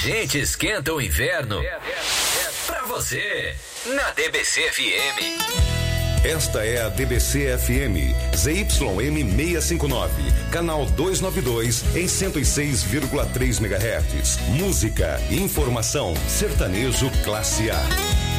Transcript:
gente esquenta o inverno pra você, na DBC FM. Esta é a DBC FM, ZYM 659, canal 292 em 106,3 MHz. Música, informação, sertanejo classe A.